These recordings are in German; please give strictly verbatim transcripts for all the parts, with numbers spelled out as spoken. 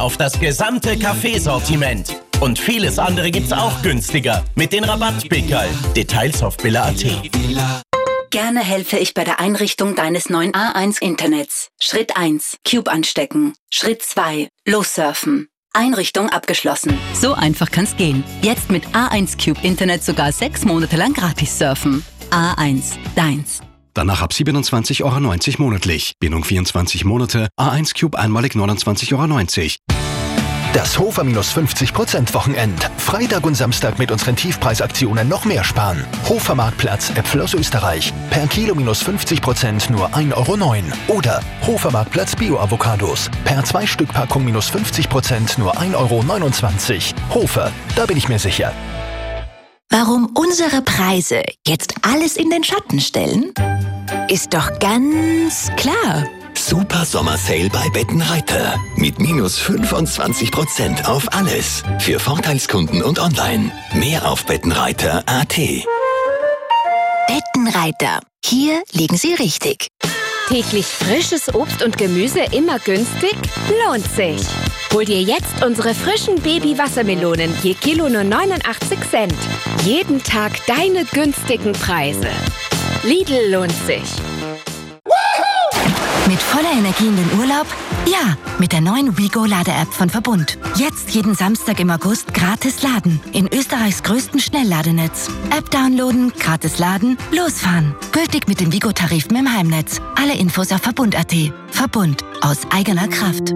auf das gesamte Kaffeesortiment. Und vieles andere gibt's auch günstiger mit den Rabattpickerl. Details auf billa punkt at. Gerne helfe ich bei der Einrichtung deines neuen A eins Internets. Schritt eins. Cube anstecken. Schritt zwei. Lossurfen. Einrichtung abgeschlossen. So einfach kann's gehen. Jetzt mit A eins Cube Internet sogar sechs Monate lang gratis surfen. A eins. Deins. Danach ab siebenundzwanzig Euro neunzig monatlich. Bindung vierundzwanzig Monate. A eins Cube einmalig neunundzwanzig Euro neunzig. Das Hofer minus fünfzig Prozent Wochenend. Freitag und Samstag mit unseren Tiefpreisaktionen noch mehr sparen. Hofer Marktplatz, Äpfel aus Österreich. Per Kilo minus fünfzig Prozent nur ein Euro neun. Oder Hofer Marktplatz Bio-Avocados. Per zwei Stück Packung minus fünfzig Prozent nur ein Euro neunundzwanzig. Hofer, da bin ich mir sicher. Warum unsere Preise jetzt alles in den Schatten stellen? Ist doch ganz klar. Super Sommersale bei Bettenreiter. Mit minus fünfundzwanzig Prozent auf alles. Für Vorteilskunden und online. Mehr auf bettenreiter punkt at. Bettenreiter. Hier liegen Sie richtig. Täglich frisches Obst und Gemüse immer günstig? Lohnt sich. Hol dir jetzt unsere frischen Baby-Wassermelonen je Kilo nur neunundachtzig Cent. Jeden Tag deine günstigen Preise. Lidl lohnt sich. Mit voller Energie in den Urlaub? Ja, mit der neuen WeGo-Lade-App von Verbund. Jetzt jeden Samstag im August gratis laden. In Österreichs größten Schnellladenetz. App downloaden, gratis laden, losfahren. Gültig mit dem WeGo-Tarifen im Heimnetz. Alle Infos auf Verbund punkt at. Verbund. Aus eigener Kraft.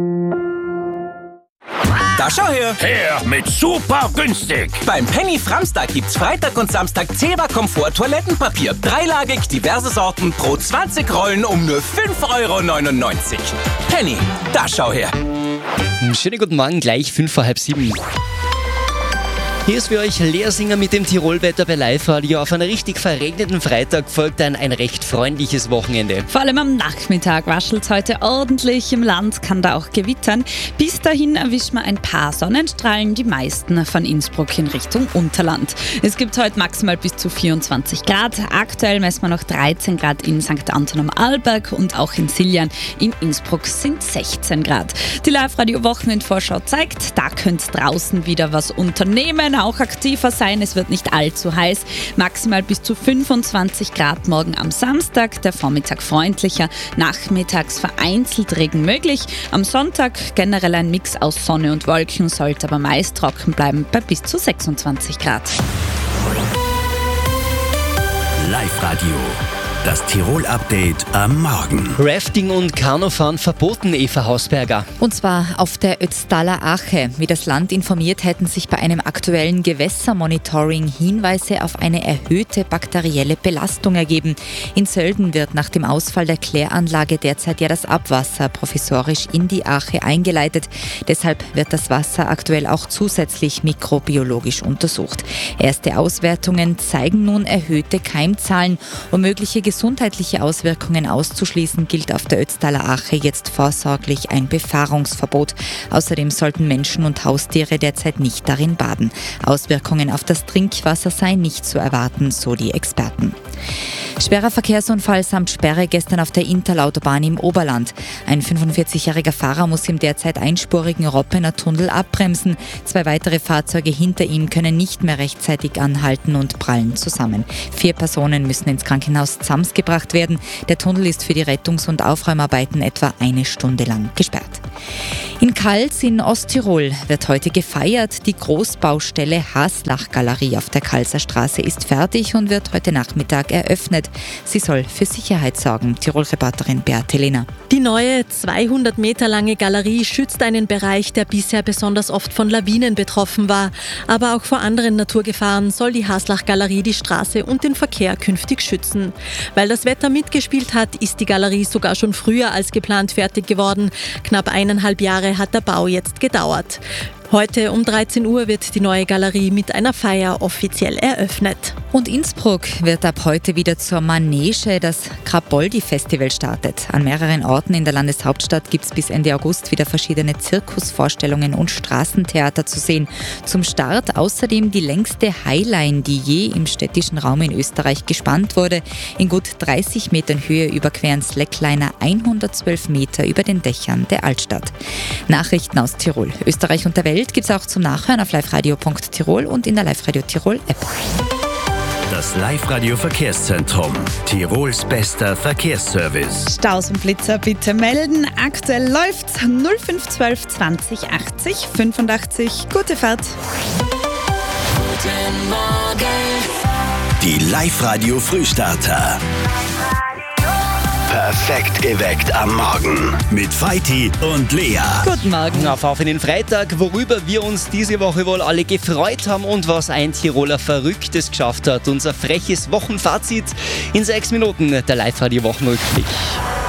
Da schau her! Her mit super günstig. Beim Penny Framstag gibt's Freitag und Samstag Zebra Komfort Toilettenpapier. Dreilagig, diverse Sorten, pro zwanzig Rollen um nur fünf Euro neunundneunzig. Penny, da schau her! Schönen guten Morgen, gleich fünf vor halb sieben. Hier ist für euch Leersinger mit dem Tirolwetter bei Live-Radio. Auf einen richtig verregneten Freitag folgt dann ein recht freundliches Wochenende. Vor allem am Nachmittag waschelt es heute ordentlich im Land, kann da auch gewittern. Bis dahin erwischen wir ein paar Sonnenstrahlen, die meisten von Innsbruck in Richtung Unterland. Es gibt heute maximal bis zu vierundzwanzig Grad. Aktuell messen wir noch dreizehn Grad in Sankt Anton am Arlberg und auch in Siljan. In Innsbruck sind sechzehn Grad. Die Live-Radio-Wochenendvorschau zeigt, da könnt draußen wieder was unternehmen, auch aktiver sein. Es wird nicht allzu heiß. Maximal bis zu fünfundzwanzig Grad morgen am Samstag. Der Vormittag freundlicher. Nachmittags vereinzelt Regen möglich. Am Sonntag generell ein Mix aus Sonne und Wolken, sollte aber meist trocken bleiben bei bis zu sechsundzwanzig Grad. Live-Radio. Das Tirol-Update am Morgen. Rafting und Kanufahren verboten, Eva Hausberger. Und zwar auf der Ötztaler Ache. Wie das Land informiert, hätten sich bei einem aktuellen Gewässermonitoring Hinweise auf eine erhöhte bakterielle Belastung ergeben. In Sölden wird nach dem Ausfall der Kläranlage derzeit ja das Abwasser provisorisch in die Ache eingeleitet. Deshalb wird das Wasser aktuell auch zusätzlich mikrobiologisch untersucht. Erste Auswertungen zeigen nun erhöhte Keimzahlen. Um mögliche gesundheitliche Auswirkungen auszuschließen, gilt auf der Ötztaler Ache jetzt vorsorglich ein Befahrungsverbot. Außerdem sollten Menschen und Haustiere derzeit nicht darin baden. Auswirkungen auf das Trinkwasser seien nicht zu erwarten, so die Experten. Schwerer Verkehrsunfall samt Sperre gestern auf der Interlautobahn im Oberland. Ein fünfundvierzigjähriger Fahrer muss im derzeit einspurigen Roppener Tunnel abbremsen. Zwei weitere Fahrzeuge hinter ihm können nicht mehr rechtzeitig anhalten und prallen zusammen. Vier Personen müssen ins Krankenhaus Zams gebracht werden. Der Tunnel ist für die Rettungs- und Aufräumarbeiten etwa eine Stunde lang gesperrt. In Kals in Osttirol wird heute gefeiert. Die Großbaustelle Haslach-Galerie auf der Kalser Straße ist fertig und wird heute Nachmittag eröffnet. Sie soll für Sicherheit sorgen. Tirol-Reporterin Beate Lehner. Die neue zweihundert Meter lange Galerie schützt einen Bereich, der bisher besonders oft von Lawinen betroffen war. Aber auch vor anderen Naturgefahren soll die Haslach-Galerie die Straße und den Verkehr künftig schützen. Weil das Wetter mitgespielt hat, ist die Galerie sogar schon früher als geplant fertig geworden. Knapp eineinhalb Jahre hat der Bau jetzt gedauert. Heute um dreizehn Uhr wird die neue Galerie mit einer Feier offiziell eröffnet. Und Innsbruck wird ab heute wieder zur Manege. Das Kraboldi-Festival startet. An mehreren Orten in der Landeshauptstadt gibt es bis Ende August wieder verschiedene Zirkusvorstellungen und Straßentheater zu sehen. Zum Start außerdem die längste Highline, die je im städtischen Raum in Österreich gespannt wurde. In gut dreißig Metern Höhe überqueren Slackliner hundertzwölf Meter über den Dächern der Altstadt. Nachrichten aus Tirol, Österreich und der Welt gibt es auch zum Nachhören auf liveradio punkt tirol und in der Live-Radio Tirol App. Das Live-Radio-Verkehrszentrum. Tirols bester Verkehrsservice. Staus und Blitzer bitte melden. Aktuell läuft's null fünf eins zwei zwanzig achtzig fünfundachtzig. Gute Fahrt. Guten Morgen. Die Live-Radio Frühstarter. Perfekt geweckt am Morgen mit Feiti und Lea. Guten Morgen auf, auf in den Freitag, worüber wir uns diese Woche wohl alle gefreut haben und was ein Tiroler Verrücktes geschafft hat. Unser freches Wochenfazit in sechs Minuten, der Live-Radio-Wochenrückblick.